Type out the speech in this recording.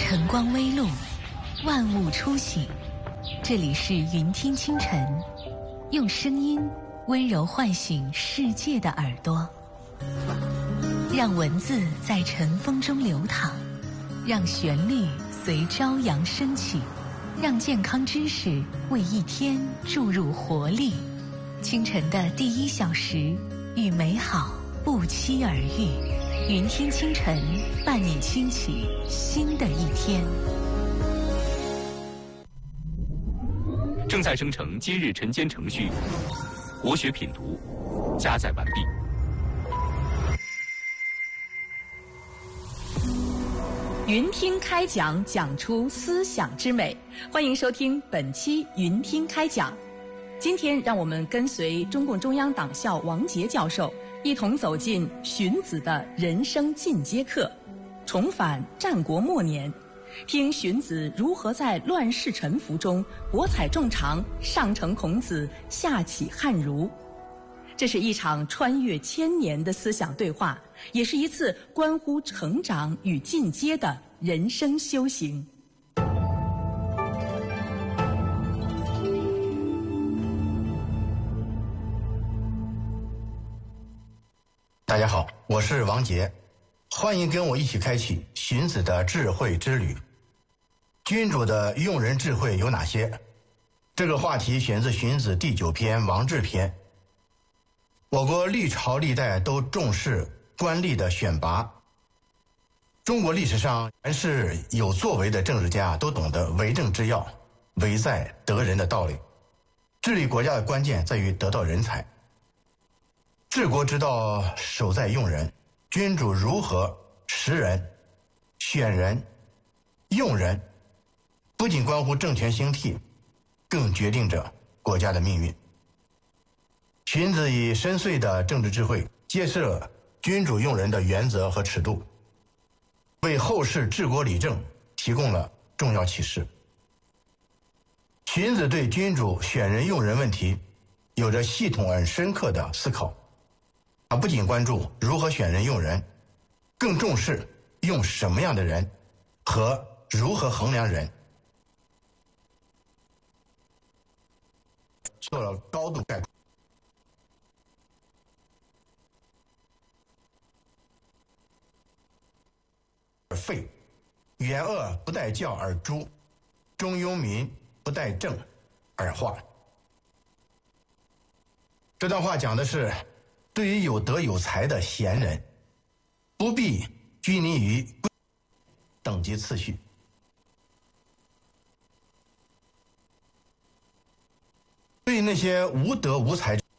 晨光微露，万物初醒。这里是云听清晨，用声音温柔唤醒世界的耳朵，让文字在晨风中流淌，让旋律随朝阳升起，让健康知识为一天注入活力。清晨的第1小时，与美好不期而遇。云听清晨，伴你轻启新的一天。 正在生成今日晨间程序，国学品读加载完毕。 云听开讲，讲出思想之美。欢迎收听本期云听开讲。今天让我们跟随中共中央党校王杰教授一同走进荀子的人生进阶课，重返战国末年，听荀子如何在乱世沉浮中博采众长，上承孔子，下启汉儒。这是一场穿越千年的思想对话，也是一次关乎成长与进阶的人生修行。 大家好，我是王杰，欢迎跟我一起开启荀子的智慧之旅。君主的用人智慧有哪些？这个话题选自荀子第9篇《王制篇》。我国历朝历代都重视官吏的选拔，中国历史上凡是有作为的政治家都懂得为政之要，为在得人的道理。治理国家的关键在于得到人才。治国之道守在用人，君主如何识人、选人、用人，不仅关乎政权兴替，更决定着国家的命运。荀子以深邃的政治智慧揭示了君主用人的原则和尺度，为后世治国理政提供了重要启示。荀子对君主选人用人问题有着系统而深刻的思考，他不仅关注如何选人用人，更重视用什么样的人和如何衡量人，做了高度概括。废，元恶不待教而诛，中庸民不待政而化。这段话讲的是，对于有德有才的贤人，不必拘泥于等级次序。对于那些无德无才，